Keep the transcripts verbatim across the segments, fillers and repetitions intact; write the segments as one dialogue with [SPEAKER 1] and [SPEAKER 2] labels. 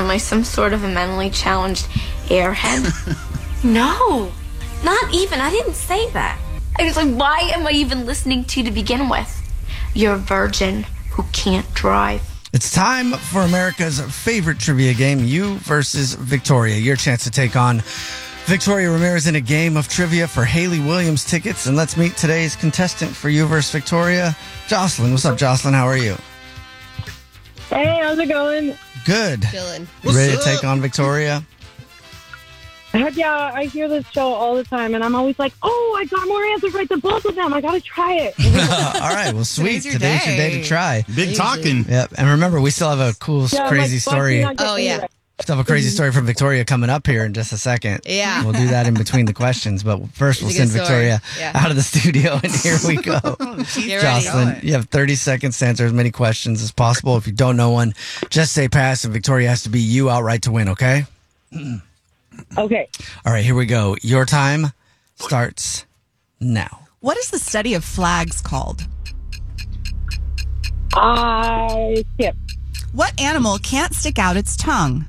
[SPEAKER 1] Am I some sort of a mentally challenged airhead? No, not even. I didn't say that. I was like, why am I even listening to you to begin with? You're a virgin who can't drive.
[SPEAKER 2] It's time for America's favorite trivia game, You versus Victoria. Your chance to take on Victoria Ramirez in a game of trivia for Haley Williams tickets. And let's meet today's contestant for You versus Victoria, Jocelyn. What's up, Jocelyn? How are you?
[SPEAKER 3] Hey, how's it going?
[SPEAKER 2] Good.
[SPEAKER 4] Chilling.
[SPEAKER 2] You ready to take on Victoria?
[SPEAKER 3] Heck yeah, I hear this show all the time, and I'm always like, oh, I got more answers right than both of them. I got to try it.
[SPEAKER 2] All right, well, sweet.
[SPEAKER 5] Today's your
[SPEAKER 2] Today's your day
[SPEAKER 5] day.
[SPEAKER 2] to try.
[SPEAKER 6] Big talking.
[SPEAKER 2] Yep, and remember, we still have a cool,
[SPEAKER 3] Yeah, I'm
[SPEAKER 2] crazy
[SPEAKER 3] like, fuck,
[SPEAKER 2] story.
[SPEAKER 3] you're not getting
[SPEAKER 4] Oh,
[SPEAKER 3] me
[SPEAKER 4] yeah.
[SPEAKER 3] right.
[SPEAKER 2] Still have a crazy story from Victoria coming up here in just a second.
[SPEAKER 4] Yeah.
[SPEAKER 2] We'll do that in between the questions, but first we'll
[SPEAKER 4] It's a
[SPEAKER 2] send
[SPEAKER 4] good story.
[SPEAKER 2] Victoria
[SPEAKER 4] Yeah.
[SPEAKER 2] out of the studio, and here we go.
[SPEAKER 4] Get ready.
[SPEAKER 2] Jocelyn, you have thirty seconds to answer as many questions as possible. If you don't know one, just say pass, and Victoria has to be you outright to win, okay?
[SPEAKER 3] Okay.
[SPEAKER 2] All right, here we go. Your time starts now.
[SPEAKER 5] What is the study of flags called?
[SPEAKER 3] I skip.
[SPEAKER 5] What animal can't stick out its tongue?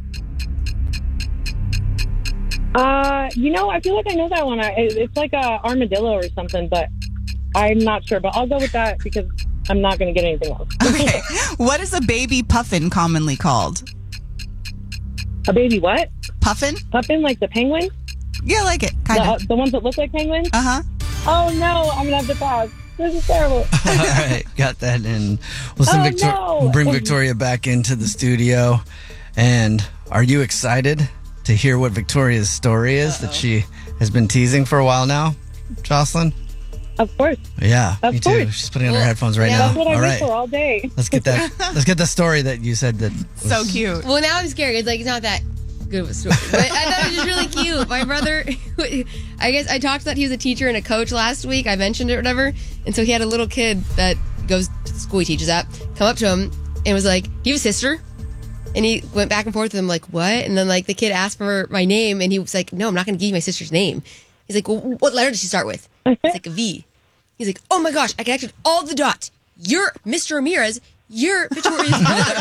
[SPEAKER 3] Uh, you know, I feel like I know that one. I, it- it's like a armadillo or something, but I'm not sure. But I'll go with that because I'm not going to get anything else.
[SPEAKER 5] Okay. What is a baby puffin commonly called?
[SPEAKER 3] A baby what?
[SPEAKER 5] Puffin?
[SPEAKER 3] Puffin, like the penguin?
[SPEAKER 5] Yeah, I like it. Kind
[SPEAKER 3] The,
[SPEAKER 5] of.
[SPEAKER 3] the ones that look like penguins?
[SPEAKER 5] Uh huh.
[SPEAKER 3] Oh, no, I'm going to have to pass. This is terrible.
[SPEAKER 2] All right, got that. And we'll, send
[SPEAKER 3] Oh,
[SPEAKER 2] Victor-
[SPEAKER 3] no.
[SPEAKER 2] we'll bring Victoria back into the studio. And are you excited to hear what Victoria's story is Uh-oh. that she has been teasing for a while now, Jocelyn?
[SPEAKER 3] Of course.
[SPEAKER 2] Yeah,
[SPEAKER 3] Of
[SPEAKER 2] me
[SPEAKER 3] course.
[SPEAKER 2] too. She's putting on her
[SPEAKER 4] Well,
[SPEAKER 2] headphones right
[SPEAKER 4] yeah.
[SPEAKER 2] now.
[SPEAKER 3] That's what I
[SPEAKER 2] All
[SPEAKER 3] wait
[SPEAKER 2] right,
[SPEAKER 3] for all day.
[SPEAKER 2] let's get that. Let's get the story that you said that. Was,
[SPEAKER 5] So cute.
[SPEAKER 4] Well, now I'm scared. It's like, it's not that good of a story. But I thought it was just really cute. My brother, I guess I talked about he was a teacher and a coach last week. I mentioned it or whatever. And so he had a little kid that goes to the school he teaches at, come up to him and was like, do you have a sister? And he went back and forth with him like, what? And then like the kid asked for my name and he was like, no, I'm not going to give you my sister's name. He's like, well, what letter does she start with? It's like a V. He's like, oh my gosh, I connected all the dots. You're Mister Ramirez. You're Victoria's brother.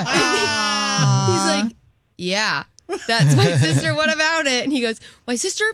[SPEAKER 4] He's like, yeah, that's my sister. What about it? And he goes, my sister